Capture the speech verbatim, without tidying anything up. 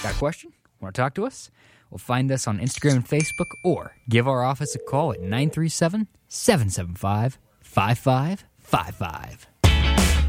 Got a question? Want to talk to us? Well, find us on Instagram and Facebook or give our office a call at nine three seven, seven seven five, five five five five.